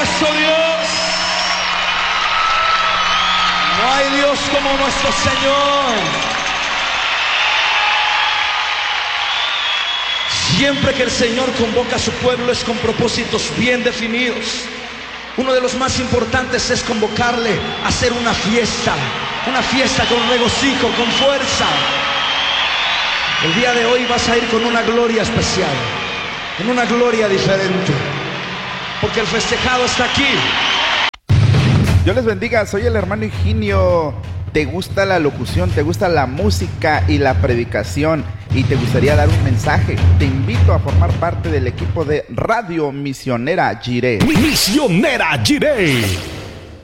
nuestro Dios. No hay Dios como nuestro Señor. Siempre que el Señor convoca a su pueblo es con propósitos bien definidos. Uno de los más importantes es convocarle a hacer una fiesta con regocijo, con fuerza. El día de hoy vas a ir con una gloria especial, con una gloria diferente, porque el festejado está aquí. Dios les bendiga, soy el hermano Higinio. ¿Te gusta la locución, te gusta la música y la predicación y te gustaría dar un mensaje? Te invito a formar parte del equipo de Radio Misionera Jireh. Misionera Jireh.